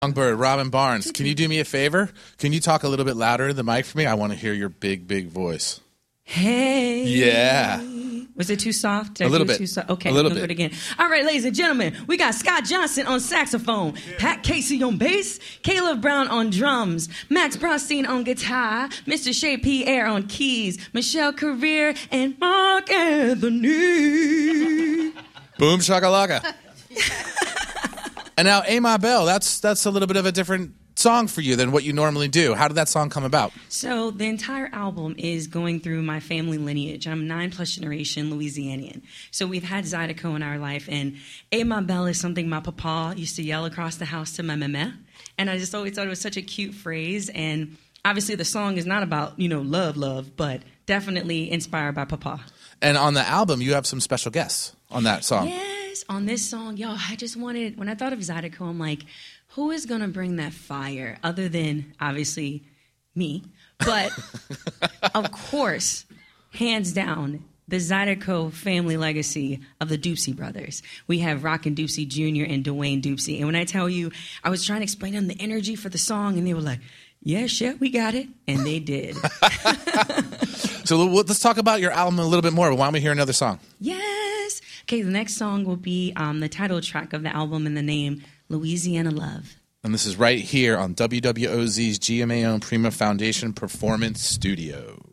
Songbird, Robin Barnes, can you do me a favor? Can you talk a little bit louder in the mic for me? I want to hear your big, big voice. Hey. Yeah. Was it too soft? A little bit. Okay, a little we'll bit. do it again. All right, ladies and gentlemen, we got Scott Johnson on saxophone, Pat Casey on bass, Caleb Brown on drums, Max Bronstein on guitar, Mr. Shea Pierre on keys, Michelle Carrier, and Mark Anthony. Boom shakalaka. And now, Hey Ma Belle, that's a little bit of a different song for you than what you normally do. How did that song come about? So the entire album is going through my family lineage. I'm 9+ generation Louisianian. So we've had Zydeco in our life, and Hey Ma Belle is something my papa used to yell across the house to my mama. And I just always thought it was such a cute phrase. And obviously the song is not about, love, but definitely inspired by papa. And on the album, you have some special guests on that song. Yes, on this song, I just wanted, when I thought of Zydeco, I'm like, who is going to bring that fire other than, obviously, me? But, of course, hands down, the Zydeco family legacy of the Doopsey brothers. We have Rockin' Doopsey Jr. and Dwayne Doopsey. And when I tell you, I was trying to explain to them the energy for the song, and they were like, yeah, sure, we got it. And they did. So let's talk about your album a little bit more. Why don't we hear another song? Yes. Okay, the next song will be the title track of the album and the name, Louisiana Love. And this is right here on WWOZ's GMA-owned Prima Foundation Performance Studio.